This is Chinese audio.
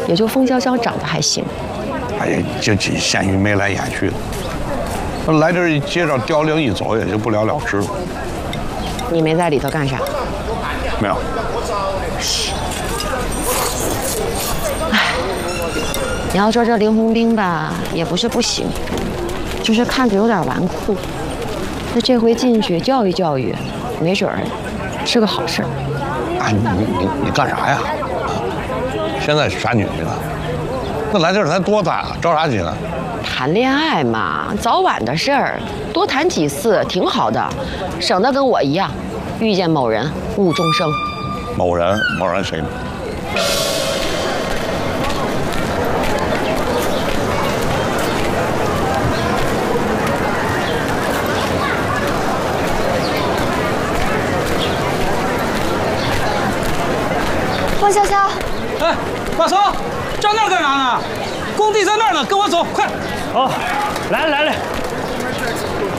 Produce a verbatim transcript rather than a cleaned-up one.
也就风潇潇长得还行。 哎呀，就咸鱼眉来眼去的，来这儿一接着凋零一走，也就不了了之了。 你没在里头干啥？ 没有。 哎，你要说这林红兵吧，也不是不行，就是看着有点纨绔。那这回进去教育教育，没准儿是个好事儿。 哎，你你你干啥呀？现在啥女的了？那来这儿才多大啊？着啥急呢？ 谈恋爱嘛，早晚的事儿，多谈几次挺好的，省得跟我一样，遇见某人误终生。 某人，某人谁？ 方潇潇， 哎，马松，站那儿干啥呢？工地在那儿呢，跟我走，快！ 哦，来了来了。